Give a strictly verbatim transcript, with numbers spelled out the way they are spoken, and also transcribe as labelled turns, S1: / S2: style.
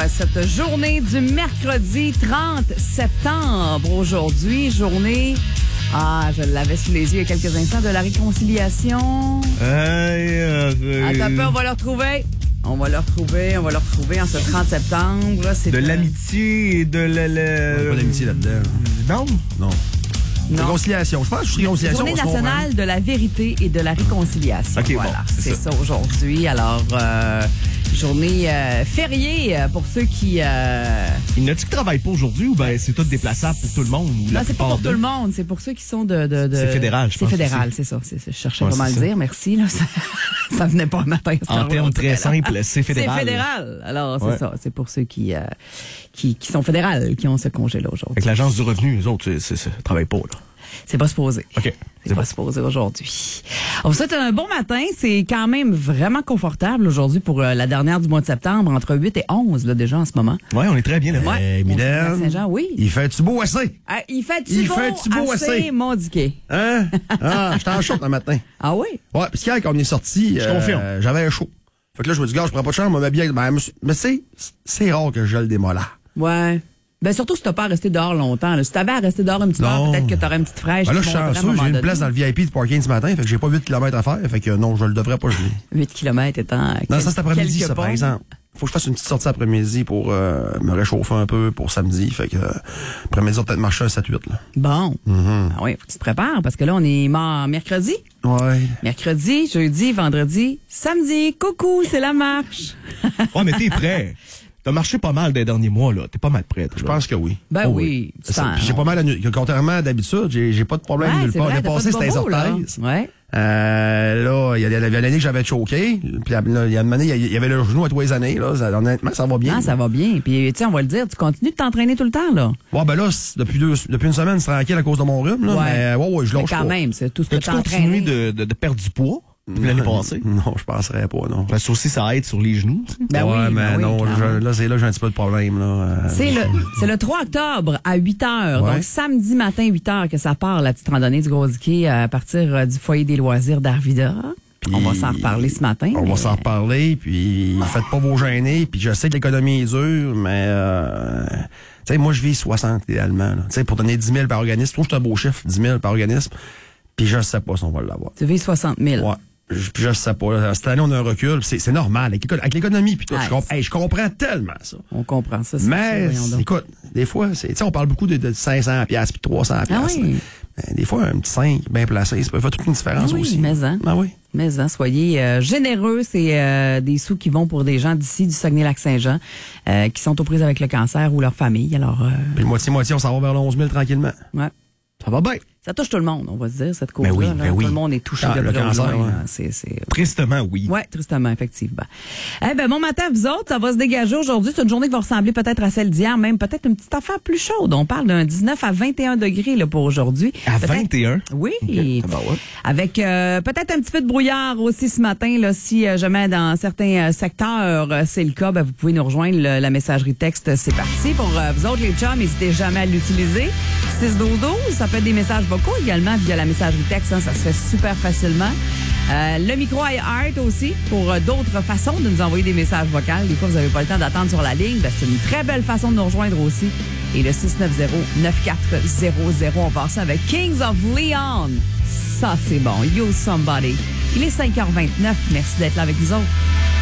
S1: cette journée du mercredi trente septembre. Aujourd'hui, journée... Ah, je l'avais sous les yeux il y a quelques instants, de la réconciliation.
S2: Aïe, aïe.
S1: Attends un peu, on va le retrouver. On va le retrouver, on va le retrouver en ce trente septembre. C'est
S2: De
S1: un...
S2: l'amitié et de la... la...
S3: Pas d'amitié là-dedans.
S2: Non?
S3: Non.
S1: Non.
S3: Réconciliation. Je pense que je suis réconciliation.
S1: Journée nationale de la vérité et de la réconciliation.
S2: OK,
S1: voilà,
S2: bon, c'est
S1: c'est
S2: ça.
S1: ça, aujourd'hui. Alors, euh, journée euh, fériée pour ceux qui... Euh...
S2: Il y en a-tu qui travaillent pas aujourd'hui ou ben c'est tout déplaçable pour tout le monde? Ou
S1: Non,
S2: la
S1: c'est pas
S2: plupart
S1: pour tout
S2: d'eux?
S1: le monde, c'est pour ceux qui sont de... de, de...
S2: C'est fédéral, je
S1: C'est
S2: pense
S1: fédéral,
S2: aussi.
S1: c'est ça. C'est, je cherchais
S2: Ouais,
S1: comment
S2: c'est
S1: le
S2: ça.
S1: dire, merci. Là, ça, ça venait pas un matin.
S2: En termes très simples, c'est fédéral.
S1: C'est fédéral. Alors, c'est
S2: Ouais.
S1: ça. C'est pour ceux qui, euh, qui, qui sont fédérales, qui ont ce congé-là aujourd'hui.
S2: Avec l'Agence du revenu, eux autres, c'est, c'est, c'est, travaillent pas, là.
S1: C'est pas supposé.
S2: OK.
S1: C'est
S2: C'est
S1: pas
S2: bon.
S1: supposé aujourd'hui. On vous souhaite un bon matin. C'est quand même vraiment confortable aujourd'hui pour euh, la dernière du mois de septembre, entre huit et onze, là, déjà, en ce moment.
S2: Ouais, on est très bien là.
S1: Ouais.
S3: Hey,
S1: Au
S3: Mylène,
S1: Saint-Jean, oui.
S3: il fait-tu beau assez?
S1: Ah, il fait-tu
S3: Il
S1: beau,
S3: fait-tu beau
S1: assez,
S3: assez?
S1: mon diquet?
S3: Hein? Ah, j'étais en short le matin.
S1: Ah oui?
S3: Ouais, puis quand on est sorti,
S2: Je confirme.
S3: j'avais chaud. Fait que là, je me dis, gars, je prends pas de chambre, on m'a bien. Ben, monsieur- mais c'est, c'est rare que je le démola.
S1: Ouais. Ben surtout si t'as pas à rester dehors longtemps. Là. Si t'avais à rester dehors une petite heure,
S3: Non.
S1: peut-être que t'aurais une petite fraîche.
S3: Ben là,
S1: qui
S3: je suis
S1: monterait à un
S3: chanceux,
S1: moment
S3: j'ai une
S1: donné.
S3: place dans le V I P de parking ce matin, fait que j'ai pas huit kilomètres à faire, fait que non, je le devrais pas geler.
S1: huit kilomètres étant...
S3: Non, ça, c'est après-midi,
S1: quelques
S3: ça, par
S1: pas.
S3: exemple. Faut que je fasse une petite sortie après-midi pour euh, me réchauffer un peu pour samedi. Fait que euh, après-midi, on va peut-être marcher un sept huit. Là.
S1: Bon.
S3: Mm-hmm.
S1: Ah oui, faut que tu te prépares parce que là, on est mort mercredi.
S3: Ouais.
S1: Mercredi, jeudi, vendredi, samedi. Coucou, c'est la marche.
S2: Ouais, mais t'es prêt. T'as marché pas mal des derniers mois, là. T'es pas mal prêt.
S3: Je pense que oui.
S1: Ben
S2: Oh
S1: oui.
S3: C'est ça. Puis j'ai pas mal à nu- Contrairement à d'habitude, j'ai, j'ai pas de problème
S1: Ouais,
S3: nulle
S1: c'est
S3: part.
S1: vrai,
S3: L'année
S1: t'as pas
S3: passée,
S1: de
S3: c'était les
S1: bobo, là.
S3: orthèses.
S1: Ouais.
S3: Euh, là, il y a il y avait l'année que j'avais choqué. Puis là, il y a une année, il y avait le genou à tous les années. Là. Ça, honnêtement, ça va bien.
S1: Ah, ça va bien. Puis, tu sais, on va le dire, tu continues de t'entraîner tout le temps, là.
S3: Ouais, ben là, c'est- depuis, deux, depuis une semaine, c'est tranquille à cause de mon rhume. Là,
S1: Ouais.
S3: Mais ouais, ouais, je
S1: Mais
S3: lâche
S1: quand
S3: pas.
S1: même, c'est tout ce que
S2: T'as-tu
S1: t'as
S2: continué
S1: entraîné.
S2: de, de, de perdre du poids depuis l'année passée?
S3: Non, je penserais pas, non.
S2: Parce que aussi, ça aide sur les genoux. tu sais.
S1: Ben
S3: ouais,
S1: oui,
S3: mais
S1: ben oui,
S3: non,
S1: clairement.
S3: je- là, c'est là que j'ai un petit peu de problème. Là. Euh,
S1: C'est le, c'est le trois octobre à huit heures.
S3: Ouais.
S1: Donc, samedi matin, huit heures, que ça part, la petite randonnée du Gros Diquet à partir euh, du foyer des loisirs d'Arvida.
S3: Puis,
S1: On va s'en reparler ce matin.
S3: On
S1: mais-
S3: va s'en reparler, puis faites pas vos gênés, puis je sais que l'économie est dure, mais euh, tu sais, moi je vis soixante idéalement. là. Tu sais, pour donner dix mille par organisme, je trouve que c'est un beau chiffre, dix mille par organisme, puis je sais pas si on va l'avoir.
S1: Tu vis soixante mille.
S3: Ouais. Je, puis je sais pas. là. Cette année, on a un recul, puis c'est, c'est normal. Avec, l'éco- avec l'économie, puis tout,
S1: Ah,
S3: je, comp- hey, je comprends tellement ça.
S1: On comprend ça. c'est
S3: Mais,
S1: ça, voyons donc.
S3: écoute, des fois, c'est, tu sais, on parle beaucoup de, de cinq cents piastres puis trois cents piastres.
S1: Ah oui.
S3: là. Mais des fois, un petit cinq bien placé, ça peut faire toute une différence
S1: Ah oui,
S3: aussi.
S1: mais hein.
S3: Ah oui.
S1: Mais hein, soyez euh, généreux, c'est euh, des sous qui vont pour des gens d'ici, du Saguenay-Lac-Saint-Jean, euh, qui sont aux prises avec le cancer ou leur famille. Alors, euh,
S3: Puis moitié-moitié, on s'en va vers le onze mille tranquillement.
S1: ouais.
S3: Ça va bien.
S1: Ça touche tout le monde, on va se dire, cette cause-là.
S2: Ben oui,
S1: là.
S2: ben oui.
S1: Tout le monde est touché
S3: Ah,
S1: de
S3: le
S1: près ou de
S3: cancer,
S1: loin,
S3: ouais.
S1: là. C'est, c'est...
S2: Tristement, oui.
S1: Ouais, tristement, effectivement. Eh ben, bon matin à vous autres. Ça va se dégager aujourd'hui. C'est une journée qui va ressembler peut-être à celle d'hier, même peut-être une petite affaire plus chaude. On parle d'un dix-neuf à vingt et un degrés, là, pour aujourd'hui.
S2: À
S1: Peut-être-
S2: vingt et un?
S1: Oui.
S2: Ok, ça va, ouais.
S1: Avec euh, peut-être un petit peu de brouillard aussi ce matin, là, si euh, jamais dans certains euh, secteurs euh, c'est le cas, ben, vous pouvez nous rejoindre. Le- la messagerie texte, c'est parti. Pour euh, vous autres, les chums, n'hésitez jamais à l'utiliser. six douze douze, ça peut être des messages vocaux également via la messagerie texte. Hein, ça se fait super facilement. Euh, le micro iHeart aussi, pour euh, d'autres façons de nous envoyer des messages vocaux. Des fois, vous n'avez pas le temps d'attendre sur la ligne. Ben, c'est une très belle façon de nous rejoindre aussi. Et le six neuf zéro neuf quatre zéro zéro, on part ça avec Kings of Leon. Ça, c'est bon. You Somebody. Il est cinq heures vingt-neuf. Merci d'être là avec nous autres.